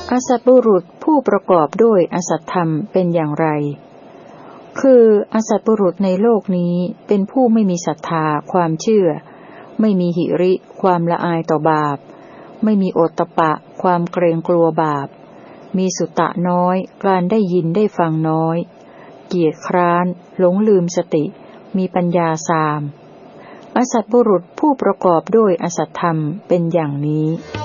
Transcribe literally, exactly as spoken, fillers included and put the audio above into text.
อสัตบุรุษผู้ประกอบด้วยอสัตธรรมเป็นอย่างไรคืออสัตบุรุษในโลกนี้เป็นผู้ไม่มีศรัทธาความเชื่อไม่มีหิริความละอายต่อบาปไม่มีโอตตัปปะความเกรงกลัวบาปมีสุตะน้อยการได้ยินได้ฟังน้อยเกียจคร้านหลงลืมสติมีปัญญาทรามอสัตบุรุษผู้ประกอบด้วยอสัตธรรมเป็นอย่างนี้